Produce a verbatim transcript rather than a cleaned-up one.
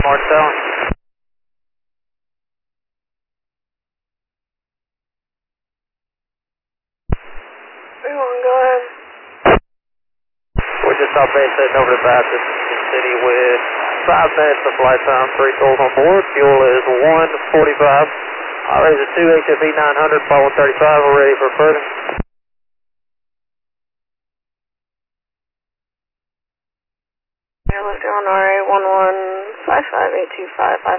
Mark Tower. three one, go ahead. We just saw base heading over to Baptist City with five minutes of flight time, three souls on board. Fuel is one forty-five. I'll raise a two H F E nine hundred, Apollo thirty-five, we're ready for further. You're listed on R A one one five five eight two five five.